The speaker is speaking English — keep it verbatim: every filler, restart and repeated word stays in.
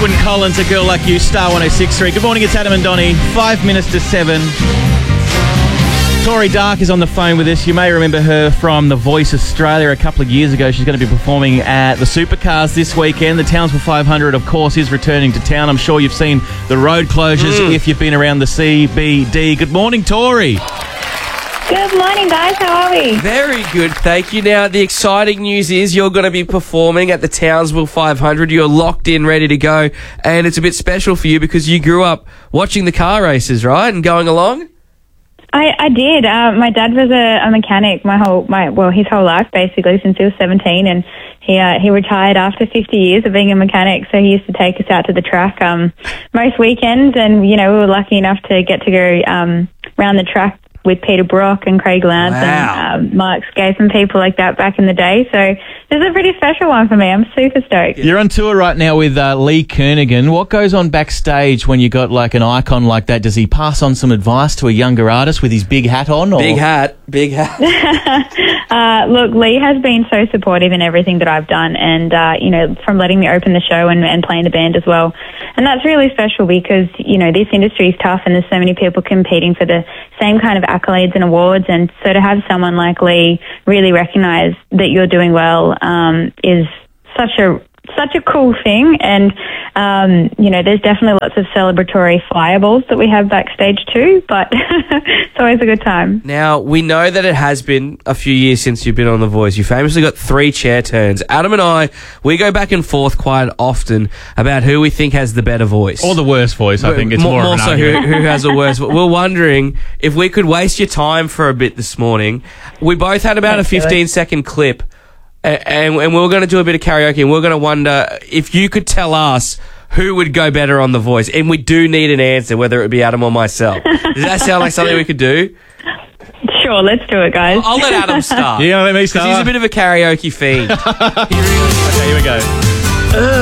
Edwin Collins, A Girl Like You, Star one oh six point three. Good morning, it's Adam and Donnie. Five minutes to seven. Tori Dark is on the phone with us. You may remember her from The Voice Australia a couple of years ago. She's going to be performing at the Supercars this weekend. The Townsville five hundred, of course, is returning to town. I'm sure you've seen the road closures mm. if you've been around the C B D. Good morning, Tori. Good morning, guys. How are we? Very good, thank you. Now, the exciting news is you're going to be performing at the Townsville five hundred. You're locked in, ready to go, and it's a bit special for you because you grew up watching the car races, right, and going along? I, I did. Uh, my dad was a, a mechanic my whole, my well, his whole life, basically, since he was seventeen, and he uh, he retired after fifty years of being a mechanic, so he used to take us out to the track um, most weekends, and, you know, we were lucky enough to get to go um, around the track with Peter Brock and Craig Lance wow. and um, Mark Skaife and people like that back in the day. So this is a pretty special one for me. I'm super stoked. You're on tour right now with uh, Lee Kernaghan. What goes on backstage when you got like an icon like that? Does he pass on some advice to a younger artist with his big hat on? Or? Big hat, big hat. uh, look, Lee has been so supportive in everything that I've done, and uh, you know, from letting me open the show and, and playing the band as well. And that's really special because, you know, this industry is tough and there's so many people competing for the same kind of accolades and awards, and so to have someone like Lee really recognise that you're doing well um, is such a such a cool thing. And um, you know, there's definitely lots of celebratory fireballs that we have backstage too, but it's always a good time. Now, we know that it has been a few years since you've been on The Voice. You famously got three chair turns. Adam and I, we go back and forth quite often about who we think has the better voice. Or the worst voice, I think. It's more, more, more so who, who has the worst. We're wondering if we could waste your time for a bit this morning. We both had about a fifteen second clip, and, and we were going to do a bit of karaoke, and we we're going to wonder if you could tell us who would go better on The Voice. And we do need an answer, whether it be Adam or myself. Does that sound like something we could do? Sure, let's do it, guys. I'll let Adam start. Yeah, let me start. Because he's a bit of a karaoke fiend. Okay, here we go. Uh.